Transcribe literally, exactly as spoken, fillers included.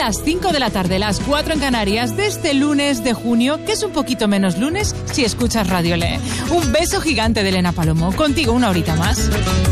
las cinco de la tarde, las cuatro en Canarias, de este lunes de junio, que es un poquito menos lunes si escuchas Radio Le. Un beso gigante de Elena Palomo. Contigo una horita más.